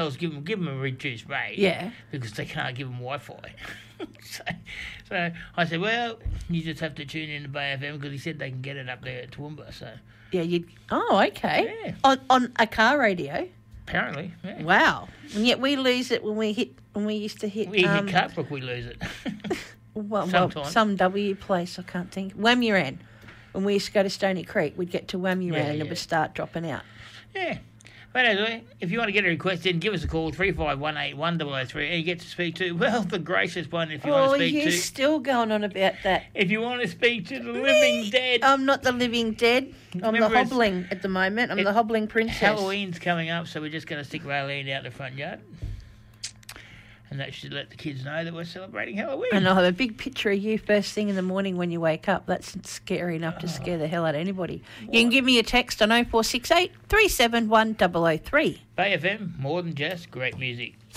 give them a reduced rate. Yeah. Because they can't give them Wi-Fi. so I said, well, you just have to tune in to Bay FM because he said they can get it up there at Toowoomba. So Yeah, okay. Yeah. On a car radio? apparently, yeah. Wow. And yet we lose it when we used to hit... We hit Cutbrook, we lose it. well, Sometimes. some W place, I can't think. Wamuran. When we used to go to Stony Creek, we'd get to Wamuran and it would start dropping out. Yeah. But anyway, if you want to get a request in, give us a call, 35181003, and you get to speak to, well, the gracious one if you want to speak to. Oh, you're still going on about that. If you want to speak to the living dead. I'm not the living dead. I'm Remember, the hobbling at the moment. I'm the hobbling princess. Halloween's coming up, so we're just going to stick Raylene out the front yard. And that should let the kids know that we're celebrating Halloween. And I'll have a big picture of you first thing in the morning when you wake up. That's scary enough to scare the hell out of anybody. What? You can give me a text on 0468 371 003. Bay FM, more than just great music.